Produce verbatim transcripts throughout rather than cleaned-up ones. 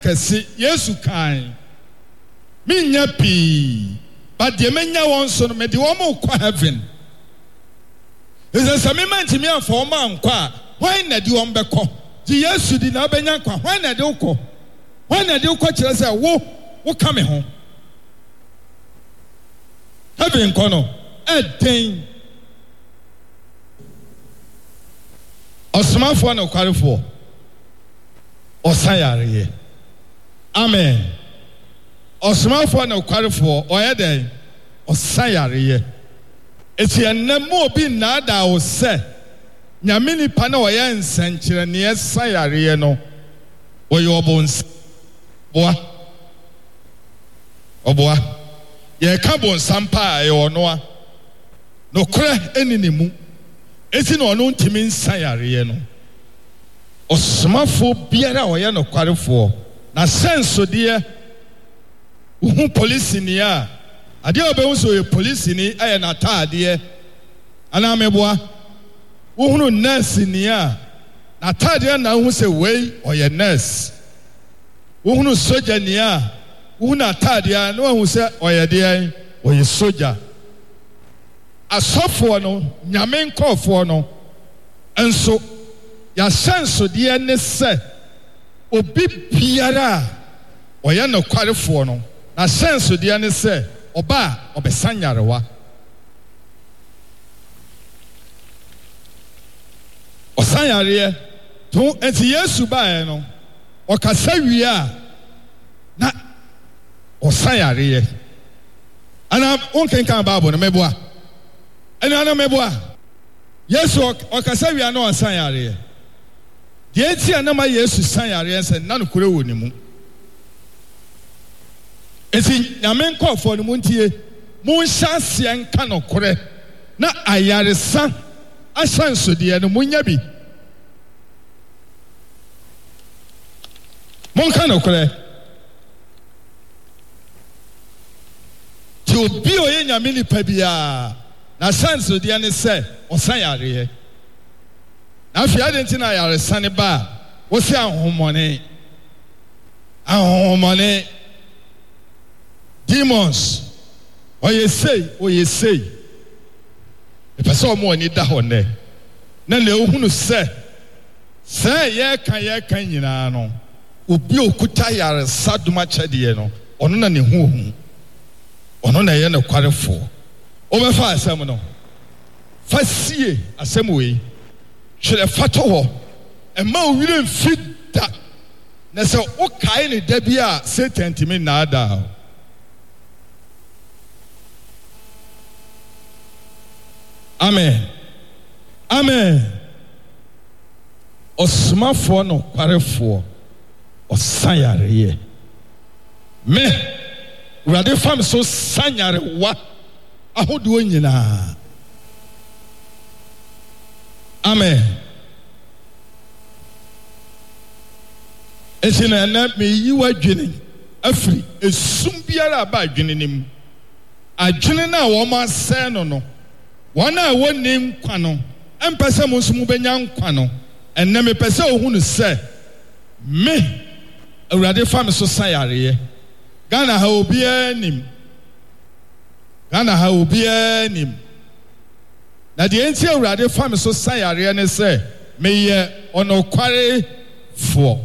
kesi Yesu kan minya pi but de menya won so no me de wo mo kwa heaven is a same man ti me afọ ma nkwa why na de won beko ti Yesu di na benya nkwa why na de ukọ why na de ukọ kire say wo wo ka me ho heaven kono eden osmafo na kwarefo osayare amen osmafo na kwarefo oyede osayare eti enam obi na da wo se nyame nipa na oye nsankire ne esayare no oye obons boa oboa ye ka bon sampa e ono a no kure eninimu eti no ono ntimi nsayare no osmafo biara oye no kwarefo na senso de uhu police ni a ade obehu so ye police ni aye na taade ana meboa uhunu nurse ni a na taade na hu se wei oye nurse uhunu soldier ni a uhunu taade na hu se oye de oye soldier asofo no nyame nkofo no enso ya senso de ne se obi biara oye no kwarefo no na senso de ne se oba obesanyarewa osanyare to enti Yesu bae no okasa wiea na osanyare ana onkenkan Bible no meboa ana ana meboa Yesu okasa wiea na osanyare de enti ana ma Yesu sanyare se na no kure woni mu esi nyame nkofo no muntie mun hyasie nka no kore na ayaresa ahyansode no munya bi mun ka no kore ti obi oye nyame ni pa bia na hyansode ne se osanyare na afi adenti na ayaresa ne ba wo se ahomone ahomone demons oye say oye say e pese omo ani da ho ne na le ohunu se se ye kan ye kan nyina no obi okuta yare saduma chede no ono na ne hu hu ono na ye ne kwarefo o be fa asem no fa sie asem we hwere fato ho e ma owire mfida na se o kai ne da bia Satan timi na ada amen amen osmafo no kwarefo osanyare me urade fam so sanyare wa ahodo nyina amen esina na me yiwa dwene afri esum biara ba adwene nim adwene na wo ma se no no wana woni nkwa no empese mo nso mu benya nkwa no enne me pese ohunu se me awurade fa me so sayare Ghana ha obi anim Ghana ha obi anim na de enti awurade fa me so sayare ne se me ye onokware fo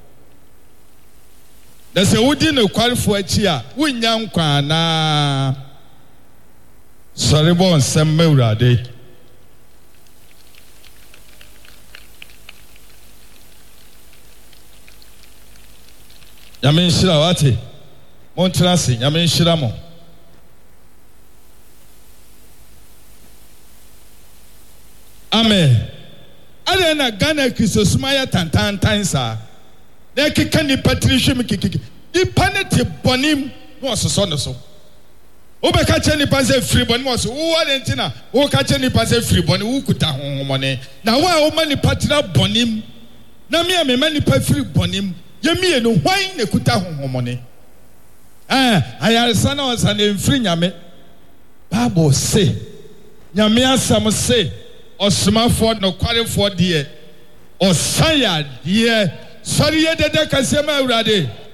da se wodi no kware fo achi a wonya nkwa na sorry bon sem mewrade Nyame nshira wate montrase nyame nshira mo amen ale na Ghana Christosuma ya tantantan sa na keka ni patricia mikiki di panete bonim no ososo no so obe ka che ni panse free boni mo so wo adentina wo ka che ni panse free boni wo kuta honhomone na wo a wo mani patra bonim na me me mani pa free bonim ye me no hwan ne kuta honhomone eh ayaresa na o sa na free nyame Bible say nyame asam say osmafo no kwarefo de osaya de sori ye dede kasema urade